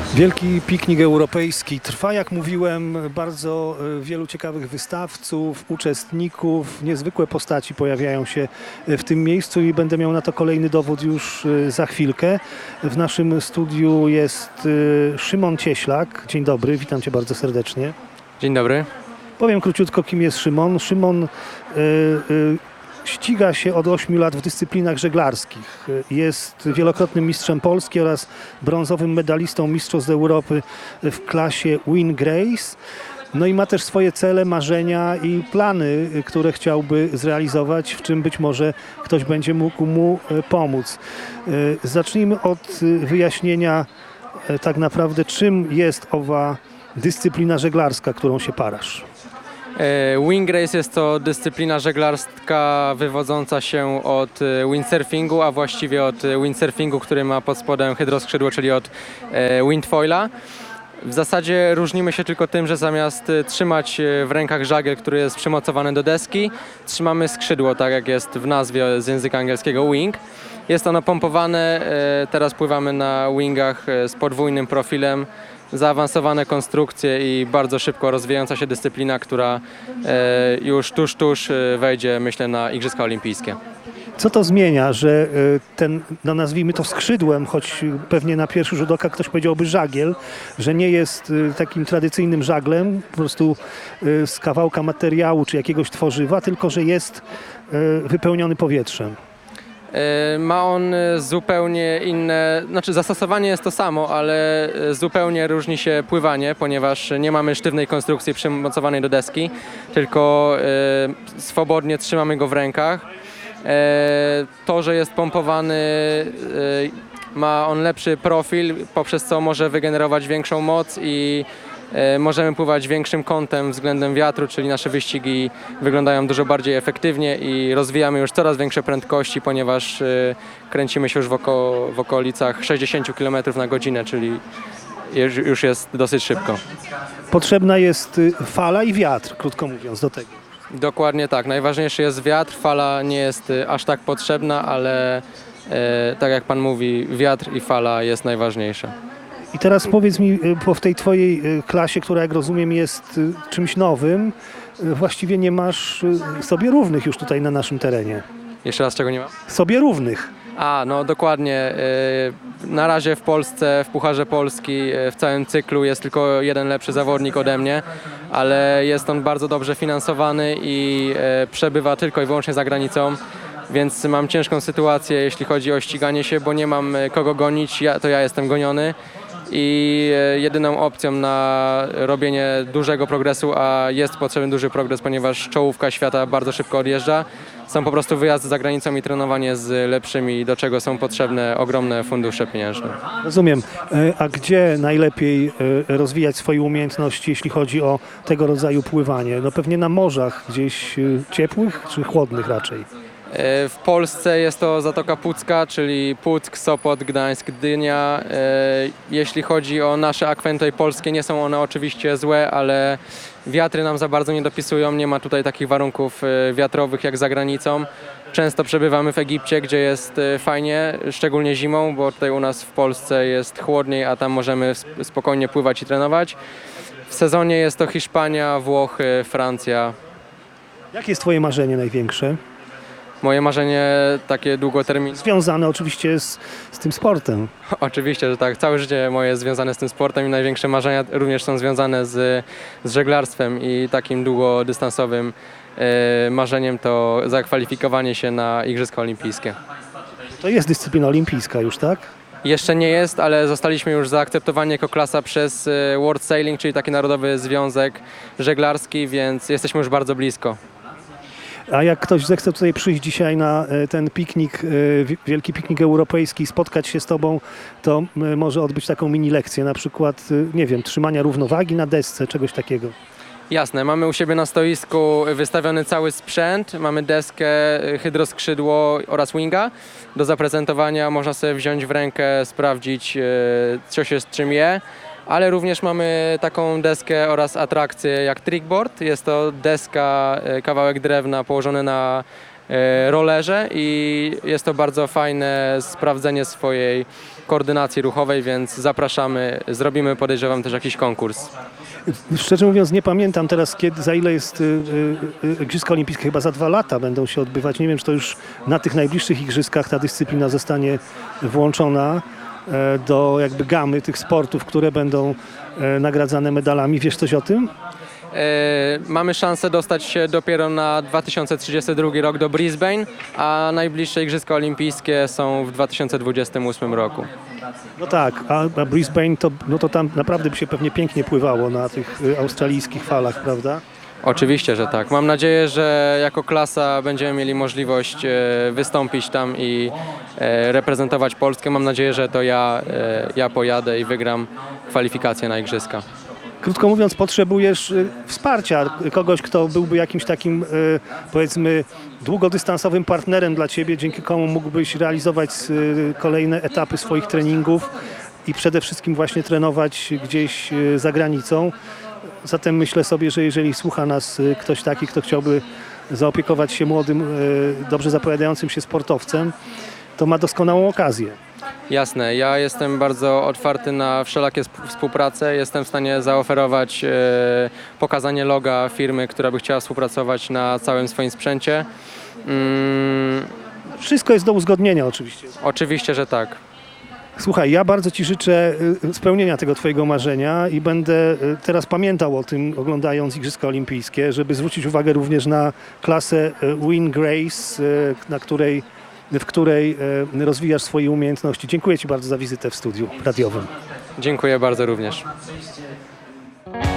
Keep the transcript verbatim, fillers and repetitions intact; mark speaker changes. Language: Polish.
Speaker 1: Wielki piknik europejski trwa, jak mówiłem, bardzo wielu ciekawych wystawców, uczestników, niezwykłe postaci pojawiają się w tym miejscu i będę miał na to kolejny dowód już za chwilkę. W naszym studiu jest Szymon Cieślak. Dzień dobry, witam Cię bardzo serdecznie.
Speaker 2: Dzień dobry.
Speaker 1: Powiem króciutko, kim jest Szymon. Szymon y, y, ściga się od ośmiu lat w dyscyplinach żeglarskich. Jest wielokrotnym mistrzem Polski oraz brązowym medalistą Mistrzostw Europy w klasie Win Grace. No i ma też swoje cele, marzenia i plany, które chciałby zrealizować, w czym być może ktoś będzie mógł mu pomóc. Zacznijmy od wyjaśnienia tak naprawdę, czym jest owa dyscyplina żeglarska, którą się parasz.
Speaker 2: Wing Race jest to dyscyplina żeglarska wywodząca się od windsurfingu, a właściwie od windsurfingu, który ma pod spodem hydroskrzydło, czyli od windfoila. W zasadzie różnimy się tylko tym, że zamiast trzymać w rękach żagiel, który jest przymocowany do deski, trzymamy skrzydło, tak jak jest w nazwie z języka angielskiego wing. Jest ono pompowane, teraz pływamy na wingach z podwójnym profilem. Zaawansowane konstrukcje i bardzo szybko rozwijająca się dyscyplina, która już tuż, tuż wejdzie, myślę, na Igrzyska Olimpijskie.
Speaker 1: Co to zmienia, że ten, no nazwijmy to skrzydłem, choć pewnie na pierwszy rzut oka ktoś powiedziałby żagiel, że nie jest takim tradycyjnym żaglem, po prostu z kawałka materiału czy jakiegoś tworzywa, tylko że jest wypełniony powietrzem?
Speaker 2: Ma on zupełnie inne, znaczy zastosowanie jest to samo, ale zupełnie różni się pływanie, ponieważ nie mamy sztywnej konstrukcji przymocowanej do deski, tylko e, swobodnie trzymamy go w rękach. E, to, że jest pompowany, e, ma on lepszy profil, poprzez co może wygenerować większą moc i możemy pływać większym kątem względem wiatru, czyli nasze wyścigi wyglądają dużo bardziej efektywnie i rozwijamy już coraz większe prędkości, ponieważ kręcimy się już w, oko, w okolicach sześćdziesiąt kilometrów na godzinę, czyli już jest dosyć szybko.
Speaker 1: Potrzebna jest fala i wiatr, krótko mówiąc, do tego.
Speaker 2: Dokładnie tak. Najważniejszy jest wiatr, fala nie jest aż tak potrzebna, ale e, tak jak Pan mówi, wiatr i fala jest najważniejsza.
Speaker 1: I teraz powiedz mi, bo w tej twojej klasie, która jak rozumiem jest czymś nowym, właściwie nie masz sobie równych już tutaj na naszym terenie.
Speaker 2: Jeszcze raz, czego nie ma?
Speaker 1: Sobie równych.
Speaker 2: A, no dokładnie. Na razie w Polsce, w Pucharze Polski, w całym cyklu jest tylko jeden lepszy zawodnik ode mnie, ale jest on bardzo dobrze finansowany i przebywa tylko i wyłącznie za granicą. Więc mam ciężką sytuację, jeśli chodzi o ściganie się, bo nie mam kogo gonić, ja, to ja jestem goniony. I jedyną opcją na robienie dużego progresu, a jest potrzebny duży progres, ponieważ czołówka świata bardzo szybko odjeżdża, są po prostu wyjazdy za granicą i trenowanie z lepszymi, do czego są potrzebne ogromne fundusze pieniężne.
Speaker 1: Rozumiem. A gdzie najlepiej rozwijać swoje umiejętności, jeśli chodzi o tego rodzaju pływanie? No pewnie na morzach, gdzieś ciepłych czy chłodnych raczej?
Speaker 2: W Polsce jest to Zatoka Pucka, czyli Puck, Sopot, Gdańsk, Gdynia. Jeśli chodzi o nasze akwenty polskie, nie są one oczywiście złe, ale wiatry nam za bardzo nie dopisują. Nie ma tutaj takich warunków wiatrowych jak za granicą. Często przebywamy w Egipcie, gdzie jest fajnie, szczególnie zimą, bo tutaj u nas w Polsce jest chłodniej, a tam możemy spokojnie pływać i trenować. W sezonie jest to Hiszpania, Włochy, Francja.
Speaker 1: Jakie jest twoje marzenie największe?
Speaker 2: Moje marzenie takie długoterminowe.
Speaker 1: Związane oczywiście z, z tym sportem.
Speaker 2: Oczywiście, że tak. Całe życie moje jest związane z tym sportem i największe marzenia również są związane z, z żeglarstwem i takim długodystansowym e, marzeniem to zakwalifikowanie się na Igrzyska Olimpijskie.
Speaker 1: To jest dyscyplina olimpijska już, tak?
Speaker 2: Jeszcze nie jest, ale zostaliśmy już zaakceptowani jako klasa przez World Sailing, czyli taki narodowy związek żeglarski, więc jesteśmy już bardzo blisko.
Speaker 1: A jak ktoś zechce tutaj przyjść dzisiaj na ten piknik, wielki piknik europejski, spotkać się z Tobą, to może odbyć taką mini lekcję, na przykład, nie wiem, trzymania równowagi na desce, czegoś takiego.
Speaker 2: Jasne, mamy u siebie na stoisku wystawiony cały sprzęt, mamy deskę, hydroskrzydło oraz winga. Do zaprezentowania można sobie wziąć w rękę, sprawdzić, co się z czym je. Ale również mamy taką deskę oraz atrakcję jak trickboard. Jest to deska, kawałek drewna położony na e, rollerze i jest to bardzo fajne sprawdzenie swojej koordynacji ruchowej, więc zapraszamy, zrobimy, podejrzewam, też jakiś konkurs.
Speaker 1: Szczerze mówiąc, nie pamiętam teraz, kiedy, za ile jest y, y, y, Igrzyska Olimpijskie. Chyba za dwa lata będą się odbywać. Nie wiem, czy to już na tych najbliższych igrzyskach ta dyscyplina zostanie włączona e, do jakby gamy tych sportów, które będą e, nagradzane medalami. Wiesz coś o tym?
Speaker 2: E, mamy szansę dostać się dopiero na dwa tysiące trzydziesty drugi rok do Brisbane, a najbliższe Igrzyska Olimpijskie są w dwa tysiące dwudziestym ósmym roku.
Speaker 1: No tak, a, a Brisbane to, no to tam naprawdę by się pewnie pięknie pływało na tych y, australijskich falach, prawda?
Speaker 2: Oczywiście, że tak. Mam nadzieję, że jako klasa będziemy mieli możliwość e, wystąpić tam i e, reprezentować Polskę. Mam nadzieję, że to ja, e, ja pojadę i wygram kwalifikacje na Igrzyska.
Speaker 1: Krótko mówiąc, potrzebujesz y, wsparcia, kogoś, kto byłby jakimś takim, y, powiedzmy, długodystansowym partnerem dla ciebie, dzięki komu mógłbyś realizować y, kolejne etapy swoich treningów i przede wszystkim właśnie trenować gdzieś y, za granicą. Zatem myślę sobie, że jeżeli słucha nas y, ktoś taki, kto chciałby zaopiekować się młodym, y, dobrze zapowiadającym się sportowcem, to ma doskonałą okazję.
Speaker 2: Jasne, ja jestem bardzo otwarty na wszelakie sp- współprace. Jestem w stanie zaoferować e, pokazanie loga firmy, która by chciała współpracować na całym swoim sprzęcie. Mm,
Speaker 1: Wszystko jest do uzgodnienia oczywiście.
Speaker 2: oczywiście, że tak.
Speaker 1: Słuchaj, ja bardzo ci życzę y, spełnienia tego twojego marzenia i będę y, teraz pamiętał o tym, oglądając Igrzyska Olimpijskie, żeby zwrócić uwagę również na klasę y, Win Grace, y, na której, w której y, rozwijasz swoje umiejętności. Dziękuję ci bardzo za wizytę w studiu radiowym.
Speaker 2: Dziękuję bardzo również.